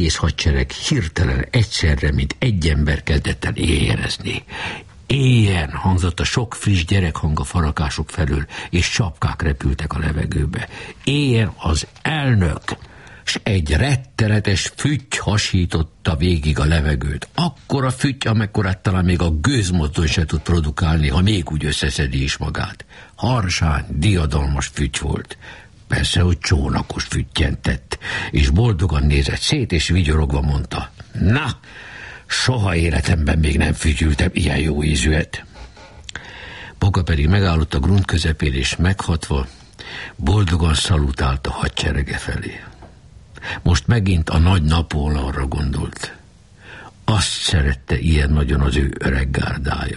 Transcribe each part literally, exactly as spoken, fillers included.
egész hadsereg hirtelen egyszerre, mint egy ember kezdett el éjjelezni. Éjjel hangzott a sok friss gyerekhang a farakások felől, és csapkák repültek a levegőbe. Éjjel az elnök, s egy rettenetes fütty hasította végig a levegőt. Akkora fütty, amekkorát talán még a gőzmozdony se tud produkálni, ha még úgy összeszedi is magát. Harsány, diadalmas fütty volt. Persze, hogy csónakos füttyentett, és boldogan nézett szét, és vigyorogva mondta: na, soha életemben még nem fütyültem ilyen jó ízűet. Boka pedig megállott a grund közepén, és meghatva boldogan szalutált a hadserege felé. Most megint a nagy Napóleonra gondolt. Azt szerette ilyen nagyon az ő öreg gárdája.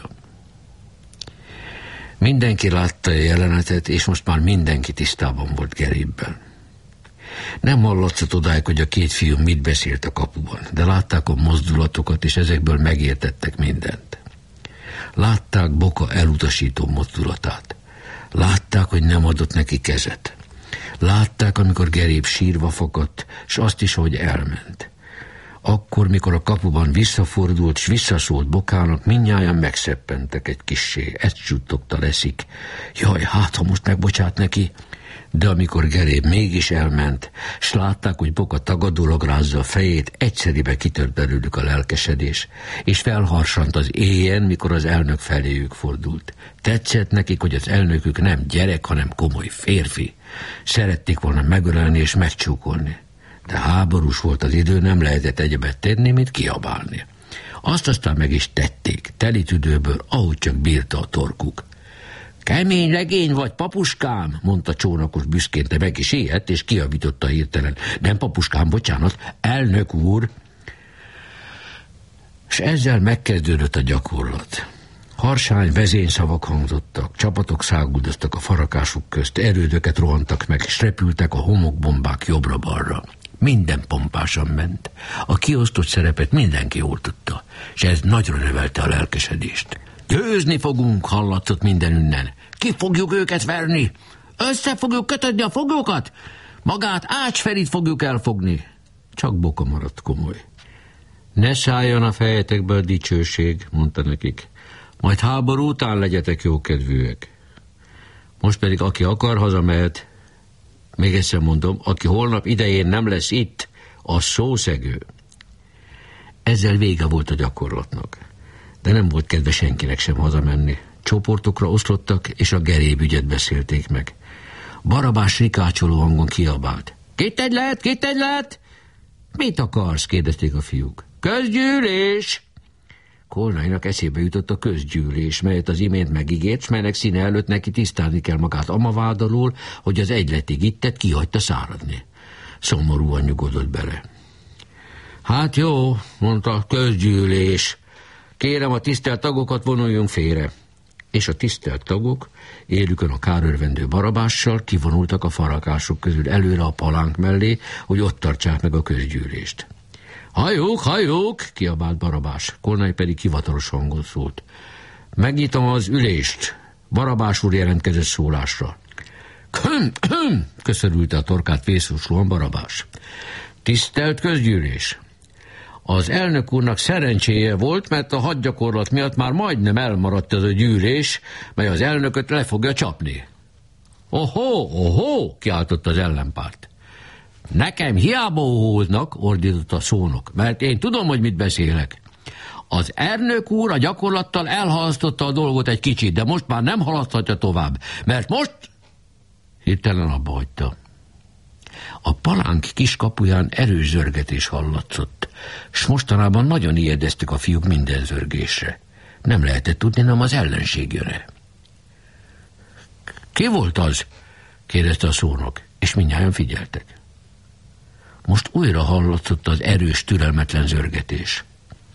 Mindenki látta a jelenetet, és most már mindenki tisztában volt Garybbel. Nem hallatszott odáig, hogy a két fiú mit beszélt a kapuban, de látták a mozdulatokat, és ezekből megértettek mindent. Látták Boka elutasító mozdulatát. Látták, hogy nem adott neki kezet. Látták, amikor Garybb sírva fakadt, s azt is, hogy elment. Akkor, mikor a kapuban visszafordult, s visszaszólt Bokának, mindnyájan megszeppentek egy kissé. Ezt suttogta leszik. Jaj, hát, ha most megbocsát neki. De amikor Garybb mégis elment, s látták, hogy Boka tagadólag rázza a fejét, egyszeribe kitört belőlük a lelkesedés, és felharsant az éjjel, mikor az elnök feléjük fordult. Tetszett nekik, hogy az elnökük nem gyerek, hanem komoly férfi. Szerették volna megölelni és megcsókolni. De háborús volt az idő, nem lehetett egyebet tenni, mint kiabálni. Azt aztán meg is tették, teli tüdőből, ahogy csak bírta a torkuk. Kemény legény vagy, papuskám, mondta csónakos büszkén, de meg is ijedt, és kiavította hirtelen. Nem papuskám, bocsánat, elnök úr. És ezzel megkezdődött a gyakorlat. Harsány vezényszavak hangzottak, csapatok száguldoztak a farakásuk közt, erődöket rohantak meg, és repültek a homokbombák jobbra-balra. Minden pompásan ment. A kiosztott szerepet mindenki jól tudta, és ez nagyra növelte a lelkesedést. Győzni fogunk, hallatszott mindenünnen. Ki fogjuk őket verni? Össze fogjuk kötődni a foglyokat? Magát Ács Ferit fogjuk elfogni. Csak Boka maradt komoly. Ne szálljon a fejetekbe a dicsőség, mondta nekik. Majd háború után legyetek jókedvűek. Most pedig aki akar, hazamehet. Még egyszer mondom, aki holnap idején nem lesz itt, az szószegő. Ezzel vége volt a gyakorlatnak. De nem volt kedve senkinek sem hazamenni. Csoportokra oszlottak, és a Garybb ügyet beszélték meg. Barabás rikácsoló hangon kiabált. Kit egy lehet, kit egy lehet? Mit akarsz? Kérdezték a fiúk. Közgyűlés! Kolnainak eszébe jutott a közgyűlés, melyet az imént megígért, s melynek színe előtt neki tisztázni kell magát amavád alól, hogy az egyletig ittet kihagyta száradni. Szomorúan nyugodott bele. Hát jó, mondta, közgyűlés. Kérem, a tisztelt tagokat vonuljunk félre. És a tisztelt tagok, élükön a kárörvendő Barabással kivonultak a farakások közül előre a palánk mellé, hogy ott tartsák meg a közgyűlést. Hajók, hajók, kiabált Barabás, Kolnai pedig hivatalos hangon szólt. Megnyitom az ülést. Barabás úr jelentkezett szólásra. Küm, küm, köszörülte a torkát vészósulóan Barabás. Tisztelt közgyűlés! Az elnök úrnak szerencséje volt, mert a hadgyakorlat miatt már majdnem elmaradt ez a gyűlés, mely az elnököt le fogja csapni. Ohó, ohó, kiáltott az ellenpárt. Nekem hiába óhóznak, ordított a szónok, mert én tudom, hogy mit beszélek. Az elnök úr a gyakorlattal elhalasztotta a dolgot egy kicsit, de most már nem halaszthatja tovább, mert most... Hirtelen abba hagyta. A palánk kiskapuján erős zörgetés hallatszott, s mostanában nagyon ijedeztek a fiúk minden zörgésre. Nem lehetett tudni, nem az ellenség jön-e. Ki volt az? Kérdezte a szónok, és mindnyájan figyeltek. Most újra hallatszott az erős, türelmetlen zörgetés.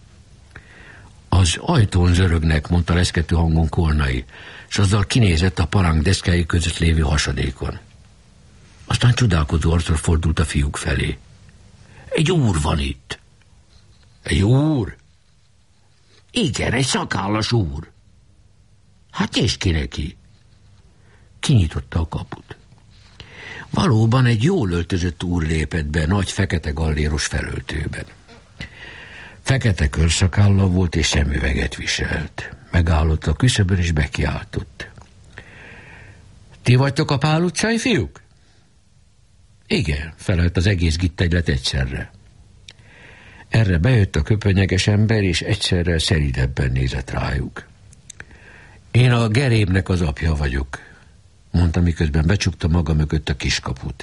Az ajtón zörögnek, mondta leszkető hangon Kolnai, s azzal kinézett a palánk deszkái között lévő hasadékon. Aztán csodálkozó arcra fordult a fiúk felé. Egy úr van itt. Egy úr? Igen, egy szakállas úr. Hát és ki neki? Kinyitotta a kaput. Valóban egy jól öltözött úr lépett be nagy fekete galléros felöltőben. Fekete körszakálla volt és szemüveget viselt. Megállott a küszöbön és bekiáltott. Ti vagytok a Pál utcai fiúk? Igen, felelt az egész gittegylet egyszerre. Erre bejött a köpönyeges ember, és egyszerre szelídebben nézett rájuk. Én a Gerébnek az apja vagyok, mondta, miközben becsukta maga mögött a kiskaput.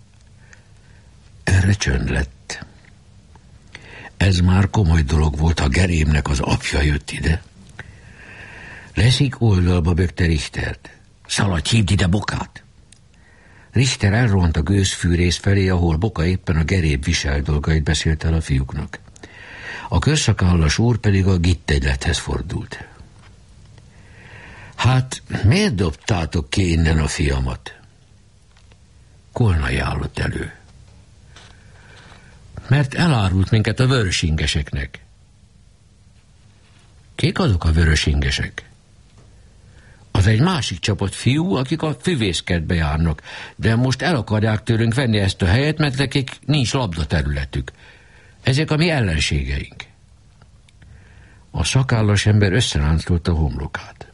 Erre csönd lett. Ez már komoly dolog volt, ha Gerébnek az apja jött ide. Leszik oldalba bökte Richtert. Szaladj, hívd ide Bokát! Richter elrohant a gőzfűrész felé, ahol Boka éppen a Geréb visel dolgait beszélt el a fiúknak. A körszakállas úr pedig a gittegylethez fordult. Hát, miért dobtátok ki innen a fiamat? Kolnai állott elő. Mert elárult minket a vörösingeseknek. Kik azok a vörösingesek? Az egy másik csapat fiú, akik a füvészkertbe járnak, de most el akarják tőlünk venni ezt a helyet, mert nekik nincs labdaterületük. Ezek a mi ellenségeink. A szakállas ember összeráncolta a homlokát.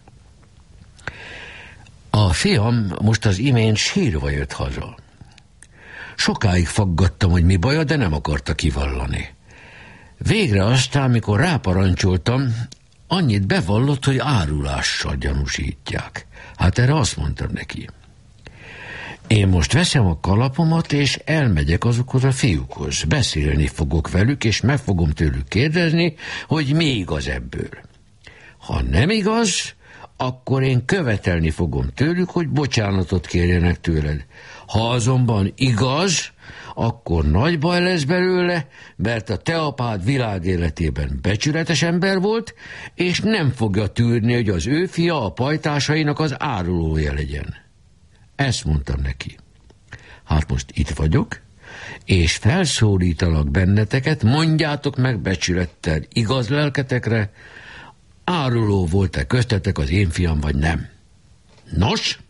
A fiam most az imént sírva jött haza. Sokáig faggattam, hogy mi baja, de nem akarta kivallani. Végre aztán, mikor ráparancsoltam, annyit bevallott, hogy árulással gyanúsítják. Hát erre azt mondtam neki. Én most veszem a kalapomat, és elmegyek azokhoz a fiúkhoz. Beszélni fogok velük, és meg fogom tőlük kérdezni, hogy mi igaz ebből. Ha nem igaz, akkor én követelni fogom tőlük, hogy bocsánatot kérjenek tőled. Ha azonban igaz, akkor nagy baj lesz belőle, mert a te apád világéletében becsületes ember volt, és nem fogja tűrni, hogy az ő fia a pajtásainak az árulója legyen. Ezt mondtam neki. Hát most itt vagyok, és felszólítalak benneteket, mondjátok meg becsülettel igaz lelketekre, áruló volt-e köztetek az én fiam, vagy nem? Nos?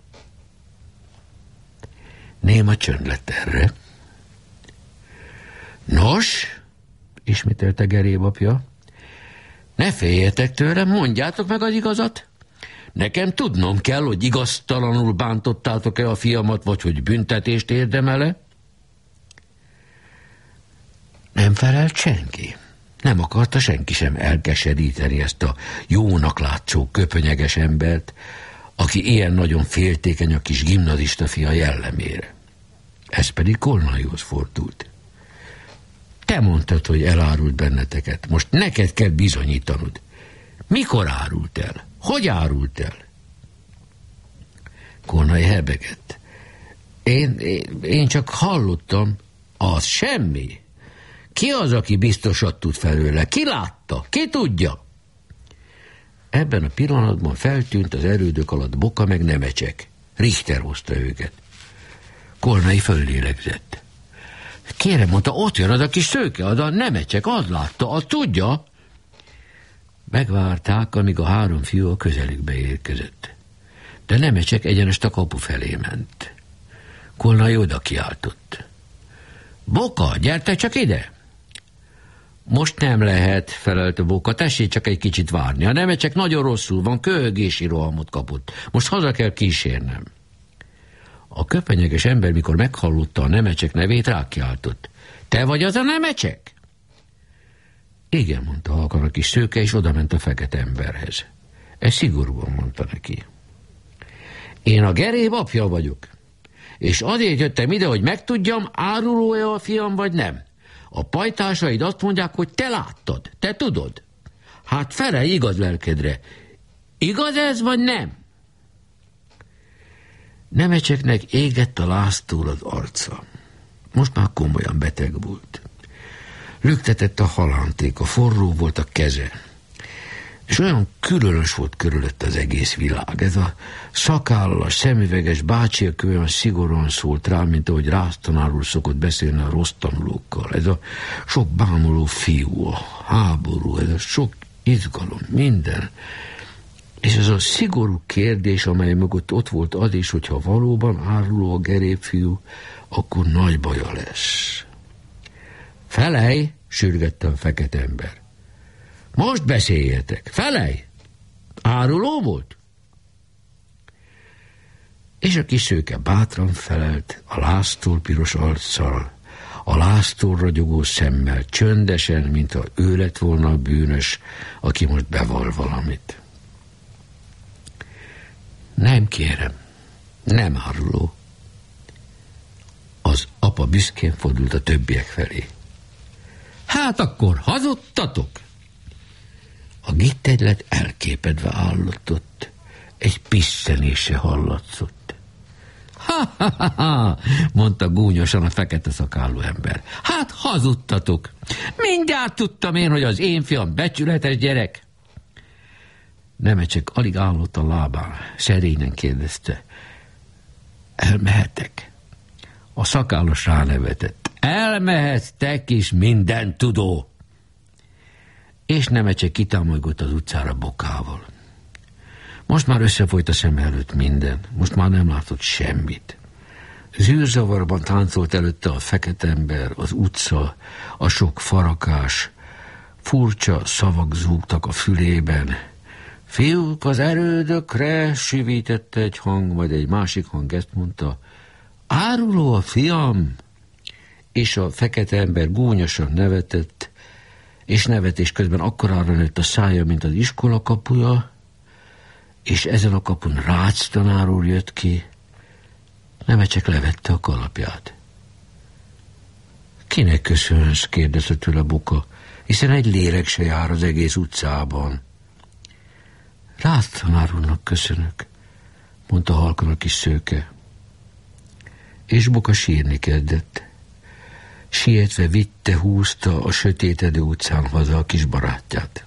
Néma csönd lett erre. Nos, ismételte Geréb apja, ne féljetek tőlem, mondjátok meg az igazat. Nekem tudnom kell, hogy igaztalanul bántottátok-e a fiamat, vagy hogy büntetést érdemele. Nem felelt senki. Nem akarta senki sem elkeseríteni ezt a jónak látszó köpönyeges embert, aki ilyen nagyon féltékeny a kis gimnazista fia jellemére. Ez pedig Kolnaihoz fordult. Te mondtad, hogy elárult benneteket. Most neked kell bizonyítanod. Mikor árult el? Hogy árult el? Kolnai hebegett. Én, én, én csak hallottam. Az semmi. Ki az, aki biztosat tud felőle? Ki látta? Ki tudja? Ebben a pillanatban feltűnt az erődök alatt Boka meg Nemecsek. Richter hozta őket. Kolnai föllélegzett. Kérem, mondta, ott jön az a kis szőke, az a Nemecsek, az látta, az tudja. Megvárták, amíg a három fiú a közelükbe érkezett. De Nemecsek egyenest a kapu felé ment. Kolnai oda kiáltott. Boka, gyertek csak ide! Most nem lehet, felelte Boka, tessék csak egy kicsit várni. A Nemecsek nagyon rosszul van, köhögési rohamot kapott. Most haza kell kísérnem. A köpenyeges ember, mikor meghallotta a Nemecsek nevét, rákiáltott. Te vagy az a Nemecsek? Igen, mondta halkan a kis szőke, és odament a fekete emberhez. Ez szigorúan mondta neki. Én a Geréb apja vagyok, és azért jöttem ide, hogy megtudjam, áruló-e a fiam, vagy nem. A pajtásaid azt mondják, hogy te láttad, te tudod. Hát felelj igaz lelkedre. Igaz ez, vagy nem? Nemecseknek égett a láztól az arca. Most már komolyan beteg volt. Lüktetett a halánték, a forró volt a keze. És olyan különös volt körülött az egész világ. Ez a szakállas, szemüveges bácsi, aki olyan szigorúan szólt rá, mint ahogy Rásztanár úr szokott beszélni a rossz tanulókkal. Ez a sok bámuló fiú, a háború, ez a sok izgalom, minden. És ez a szigorú kérdés, amely mögött ott volt az is, hogyha valóban áruló a gerépfiú, akkor nagy baja lesz. Felej, sürgette a fekete ember. Most beszéljetek, felej! Áruló volt? És a kis szőke bátran felelt, a láztól piros arccal, a láztól ragyogó szemmel, csöndesen, mint ha ő lett volna a bűnös, aki most beval valamit. Nem kérem, nem áruló. Az apa büszkén fordult a többiek felé. Hát akkor hazudtatok? A gittegylet elképedve állott ott, egy pisszenése hallatszott. Ha, ha, ha, ha, mondta gúnyosan a fekete szakálú ember. Hát hazudtatok. Mindjárt tudtam én, hogy az én fiam becsületes gyerek. Nemecsek alig állott a lábán, szerényen kérdezte. Elmehetek? A szakállos ránevetett. Elmehetsz, te kis minden tudó! És Nemecsek kitámolygott az utcára bokával. Most már összefolyt a szem előtt minden, most már nem látott semmit. Zűrzavarban táncolt előtte a fekete ember, az utca, a sok farakás, furcsa szavak zúgtak a fülében. Fiúk, az erődökre, süvítette egy hang, majd egy másik hang ezt mondta. Áruló a fiam! És a fekete ember gúnyosan nevetett, és nevetés közben akkorára nőtt a szája, mint az iskola kapuja, és ezen a kapun Rácz tanár úr jött ki. Nemecsek levette a kalapját. Kinek köszönsz? kérdezte tőle Boka, hiszen egy lélek se jár az egész utcában. Rácz tanár úrnak köszönök, mondta halkan a kis szőke. És Boka sírni kezdett. Sietve vitte, húzta a sötétedő utcán haza a kis barátját.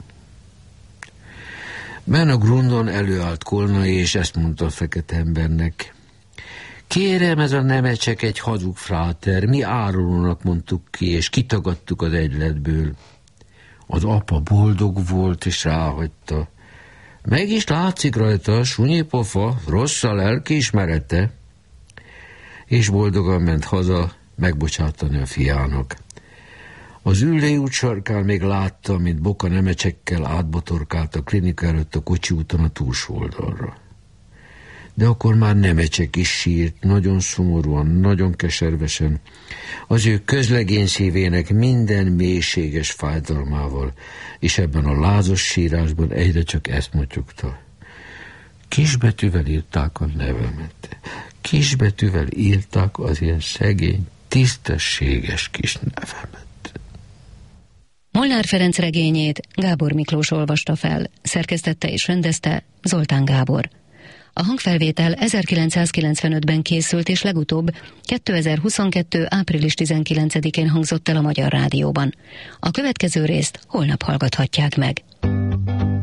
Ben a grundon előállt Kolnai, és ezt mondta a fekete embernek. Kérem, ez a Nemecsek egy hazug fráter, mi árulónak mondtuk ki, és kitagadtuk az egyletből. Az apa boldog volt, és ráhagyta. Meg is látszik rajta, sunyi pofa, rossz a lelkiismerete. És boldogan ment haza, megbocsátani a fiának. Az Üllé út sarkán még látta, mint Boka Nemecsekkel átbotorkált a klinika előtt a kocsi úton a túlsó oldalra. De akkor már Nemecsek is sírt, nagyon szomorúan, nagyon keservesen, az ő közlegény szívének minden mélységes fájdalmával, és ebben a lázas sírásban egyre csak ezt motyogta. Kisbetűvel írták a nevemet. Kisbetűvel írták az ilyen szegény, tisztességes kis nevemet. Molnár Ferenc regényét Gábor Miklós olvasta fel, szerkesztette és rendezte Zoltán Gábor. A hangfelvétel ezerkilencszázkilencvenötben készült, és legutóbb kétezer-huszonkettő. április tizenkilencedikén hangzott el a Magyar Rádióban. A következő részt holnap hallgathatják meg.